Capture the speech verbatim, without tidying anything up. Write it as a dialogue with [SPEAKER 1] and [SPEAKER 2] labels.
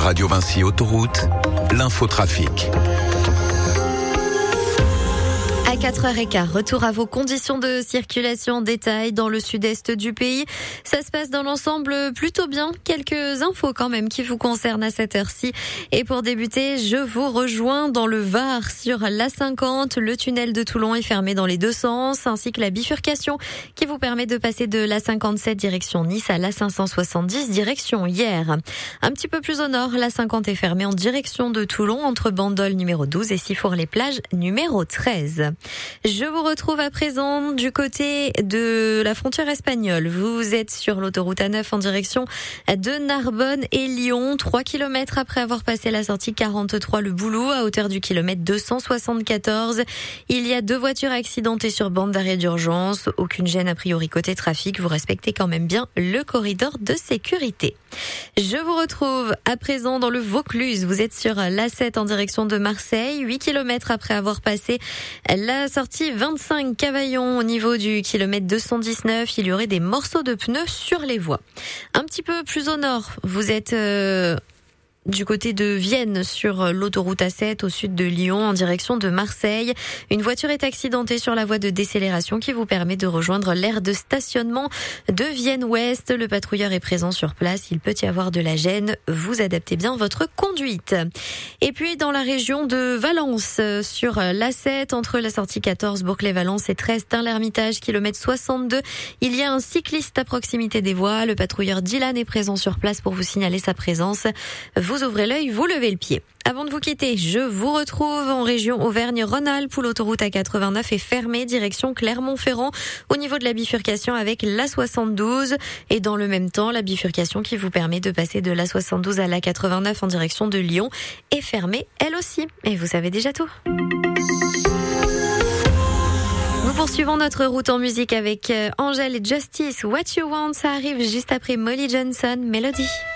[SPEAKER 1] Radio Vinci Autoroute, l'infotrafic.
[SPEAKER 2] À quatre heures quinze, retour à vos conditions de circulation en détail dans le sud-est du pays. Ça se passe dans l'ensemble plutôt bien. Quelques infos quand même qui vous concernent à cette heure-ci. Et pour débuter, je vous rejoins dans le Var sur l'A cinquante. Le tunnel de Toulon est fermé dans les deux sens, ainsi que la bifurcation qui vous permet de passer de l'A cinquante-sept direction Nice à l'A cinq cent soixante-dix direction Hyères. Un petit peu plus au nord, l'A cinquante est fermée en direction de Toulon entre Bandol numéro douze et Sifour-les-Plages numéro treize. Je vous retrouve à présent du côté de la frontière espagnole. Vous êtes sur l'autoroute A neuf en direction de Narbonne et Lyon, trois kilomètres après avoir passé la sortie quarante-trois le Boulou à hauteur du kilomètre deux cent soixante-quatorze. Il y a deux voitures accidentées sur bande d'arrêt d'urgence. Aucune gêne a priori côté trafic. Vous respectez quand même bien le corridor de sécurité. Je vous retrouve à présent dans le Vaucluse. Vous êtes sur l'A sept en direction de Marseille, huit kilomètres après avoir passé la sortie vingt-cinq Cavaillon au niveau du kilomètre deux cent dix-neuf. Il y aurait des morceaux de pneus sur les voies. Un petit peu plus au nord, vous êtes euh, du côté de Vienne sur l'autoroute A sept au sud de Lyon en direction de Marseille. Une voiture est accidentée sur la voie de décélération qui vous permet de rejoindre l'aire de stationnement de Vienne-Ouest. Le patrouilleur est présent sur place. Il peut y avoir de la gêne. Vous adaptez bien votre conduite. Et puis dans la région de Valence, sur l'A sept, entre la sortie quatorze Bourg-les-Valence et treize Tain-l'Hermitage, kilomètre soixante-deux, il y a un cycliste à proximité des voies. Le patrouilleur Dylan est présent sur place pour vous signaler sa présence. Vous ouvrez l'œil, vous levez le pied. Avant de vous quitter, je vous retrouve en région Auvergne-Rhône-Alpes où l'autoroute A quatre-vingt-neuf est fermée direction Clermont-Ferrand au niveau de la bifurcation avec l'A soixante-douze et dans le même temps, la bifurcation qui vous permet de passer de l'A soixante-douze à l'A quatre-vingt-neuf en direction de Lyon est fermée elle aussi. Et vous savez déjà tout. Nous poursuivons notre route en musique avec Angèle et Justice. What You Want, ça arrive juste après Molly Johnson, Mélodie.